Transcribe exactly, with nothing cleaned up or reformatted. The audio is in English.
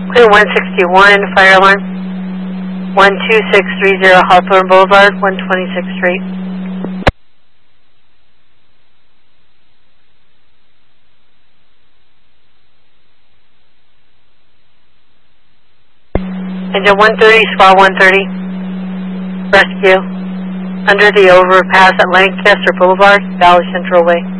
Clear one sixty-one, fire alarm. one two six three zero Hawthorne Boulevard, one twenty-sixth Street. Engine one thirty, SWAT one thirty. Rescue. Under the overpass at Lancaster Boulevard, Valley Central Way.